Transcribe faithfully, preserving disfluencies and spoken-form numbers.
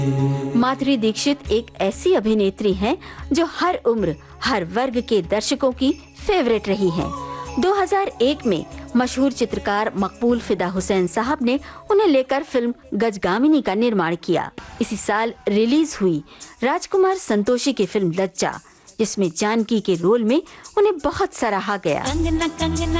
माधुरी दीक्षित एक ऐसी अभिनेत्री हैं जो हर उम्र, हर वर्ग के दर्शकों की फेवरेट रही हैं। दो हज़ार एक में मशहूर चित्रकार मकबूल फिदा हुसैन साहब ने उन्हें लेकर फिल्म गजगामिनी का निर्माण किया। इसी साल रिलीज हुई राजकुमार संतोषी की फिल्म लज्जा, जिसमें जानकी के रोल में उन्हें बहुत सराहा गया। कंगना, कंगना।